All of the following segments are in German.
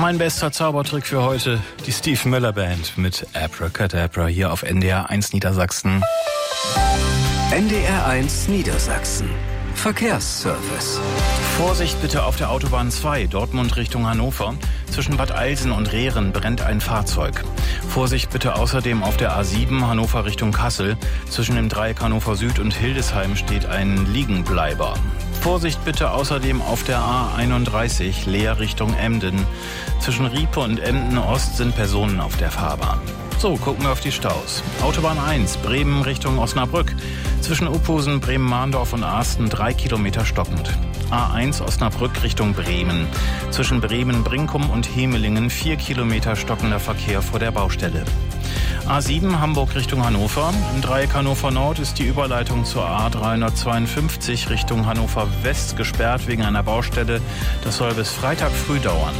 Mein bester Zaubertrick für heute, die Steve Miller Band mit Abracadabra hier auf NDR 1 Niedersachsen. NDR 1 Niedersachsen. Verkehrsservice. Vorsicht bitte auf der Autobahn 2, Dortmund Richtung Hannover. Zwischen Bad Eilsen und Rehren brennt ein Fahrzeug. Vorsicht bitte außerdem auf der A7 Hannover Richtung Kassel. Zwischen dem Dreieck Hannover Süd und Hildesheim steht ein Liegenbleiber. Vorsicht bitte außerdem auf der A31 Leer Richtung Emden. Zwischen Riepe und Emden Ost sind Personen auf der Fahrbahn. So, gucken wir auf die Staus. Autobahn 1, Bremen Richtung Osnabrück. Zwischen Uphusen, Bremen-Mahndorf und Arsten 3 Kilometer stockend. A1 Osnabrück Richtung Bremen. Zwischen Bremen-Brinkum und Hemelingen 4 Kilometer stockender Verkehr vor der Baustelle. A7 Hamburg Richtung Hannover. Im Dreieck Hannover Nord ist die Überleitung zur A352 Richtung Hannover West gesperrt wegen einer Baustelle. Das soll bis Freitag früh dauern.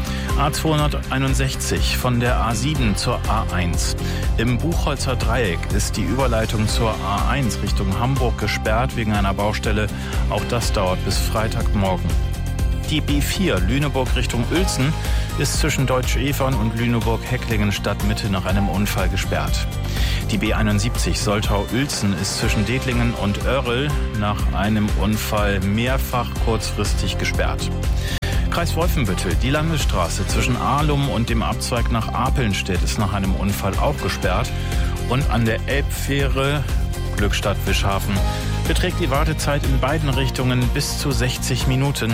A261 von der A7 zur A1. Im Buchholzer Dreieck ist die Überleitung zur A1 Richtung Hamburg gesperrt wegen einer Baustelle. Auch das dauert bis Freitagmorgen. Die B4 Lüneburg Richtung Uelzen ist zwischen Deutsch-Evern und Lüneburg-Hecklingen Stadtmitte nach einem Unfall gesperrt. Die B71 Soltau-Uelzen ist zwischen Dettlingen und Oerrl nach einem Unfall mehrfach kurzfristig gesperrt. Kreis Wolfenbüttel, die Landesstraße zwischen Ahlum und dem Abzweig nach Apelnstedt ist nach einem Unfall auch gesperrt. Und an der Elbfähre Glückstadt-Wischhafen beträgt die Wartezeit in beiden Richtungen bis zu 60 Minuten.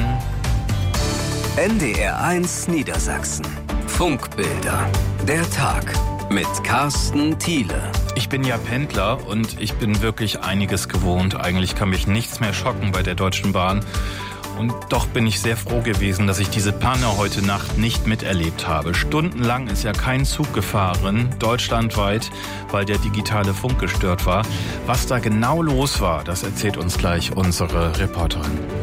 NDR 1 Niedersachsen. Funkbilder. Der Tag mit Carsten Thiele. Ich bin ja Pendler und ich bin wirklich einiges gewohnt. Eigentlich kann mich nichts mehr schocken bei der Deutschen Bahn. Und doch bin ich sehr froh gewesen, dass ich diese Panne heute Nacht nicht miterlebt habe. Stundenlang ist ja kein Zug gefahren, deutschlandweit, weil der digitale Funk gestört war. Was da genau los war, das erzählt uns gleich unsere Reporterin.